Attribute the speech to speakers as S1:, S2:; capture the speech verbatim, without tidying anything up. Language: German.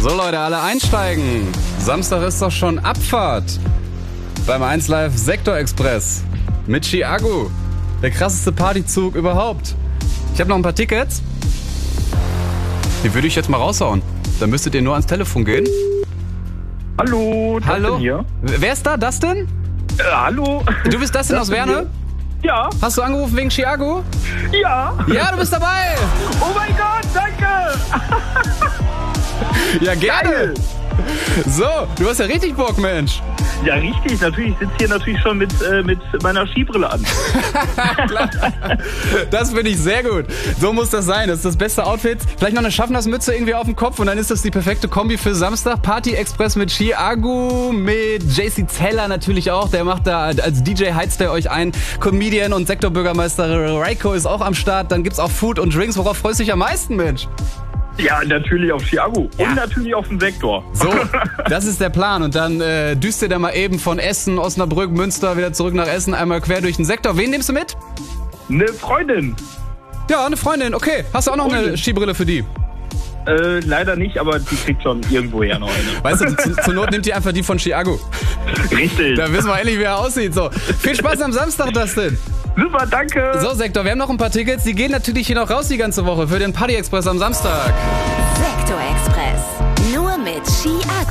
S1: So Leute, alle einsteigen. Samstag ist doch schon Abfahrt. Beim eins Live Sektor Express. Mit Chiago. Der krasseste Partyzug überhaupt. Ich habe noch ein paar Tickets. Die würde ich jetzt mal raushauen. Dann müsstet ihr nur ans Telefon gehen.
S2: Hallo, Dustin
S1: Hallo?
S2: hier.
S1: Wer ist da? Dustin?
S2: Äh, hallo.
S1: Du bist Dustin aus Werne?
S2: Ja.
S1: Hast du angerufen wegen Chiago?
S2: Ja.
S1: Ja, du bist dabei.
S2: Oh mein Gott, danke.
S1: Ja, gerne.
S2: Geil.
S1: So, du hast ja richtig Bock, Mensch.
S2: Ja, richtig. Natürlich. Ich sitze hier natürlich schon mit, äh, mit meiner Skibrille an.
S1: Klar. Das finde ich sehr gut. So muss das sein. Das ist das beste Outfit. Vielleicht noch eine Schaffnersmütze irgendwie auf dem Kopf und dann ist das die perfekte Kombi für Samstag. Party Express mit Chiago, mit J C Zeller natürlich auch. Der macht da als D J, heizt der euch ein. Comedian und Sektorbürgermeister Reiko ist auch am Start. Dann gibt's auch Food und Drinks. Worauf freust du dich am meisten, Mensch?
S2: Ja, natürlich auf Chiago.
S1: Ja.
S2: Und natürlich auf den Sektor.
S1: So, das ist der Plan. Und dann äh, düst ihr da mal eben von Essen, Osnabrück, Münster wieder zurück nach Essen, einmal quer durch den Sektor. Wen nimmst du mit?
S2: Eine Freundin.
S1: Ja, eine Freundin. Okay, hast du auch noch eine
S2: Freundin.
S1: Skibrille für die?
S2: Äh, leider nicht, aber die kriegt schon irgendwoher noch eine.
S1: Weißt du, zu, zur Not nimmt ihr einfach die von Chiago.
S2: Richtig.
S1: Da wissen wir endlich, wie er aussieht. So, viel Spaß am Samstag, Dustin.
S2: Super, danke.
S1: So, Sektor, wir haben noch ein paar Tickets. Die gehen natürlich hier noch raus die ganze Woche für den Party Express am Samstag.
S3: Sektor Express. Nur mit Chiago.